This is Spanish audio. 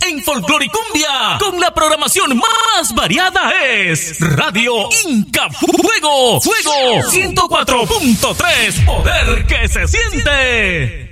En Folclor y Cumbia, con la programación más variada es Radio Inca Fuego. Fuego 104.3, poder que se siente.